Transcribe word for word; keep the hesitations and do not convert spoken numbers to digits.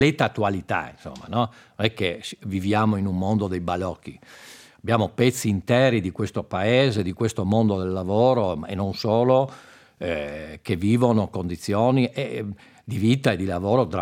completa attualità, insomma, no? Non è che viviamo in un mondo dei balocchi. Abbiamo pezzi interi di questo paese, di questo mondo del lavoro e non solo, eh, che vivono condizioni eh, di vita e di lavoro